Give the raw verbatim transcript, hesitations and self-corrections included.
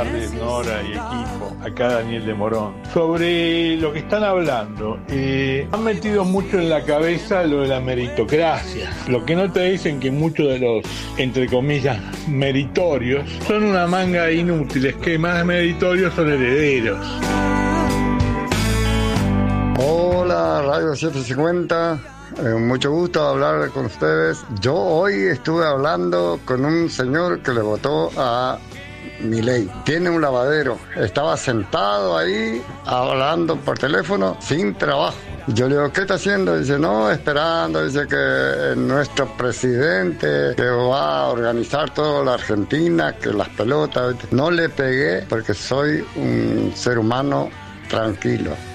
Tardes, Nora y equipo, acá Daniel de Morón. Sobre lo que están hablando, eh, han metido mucho en la cabeza lo de la meritocracia. Lo que no te dicen que muchos de los, entre comillas, meritorios, son una manga de inútiles, que más meritorios son herederos. Hola, Radio setecientos cincuenta. Eh, mucho gusto hablar con ustedes. Yo hoy estuve hablando con un señor que le votó a Milei. Tiene un lavadero. Estaba sentado ahí hablando por teléfono sin trabajo. Yo le digo, ¿qué está haciendo? Dice, no, esperando. Dice que nuestro presidente que va a organizar toda la Argentina, que las pelotas. No le pegué porque soy un ser humano tranquilo.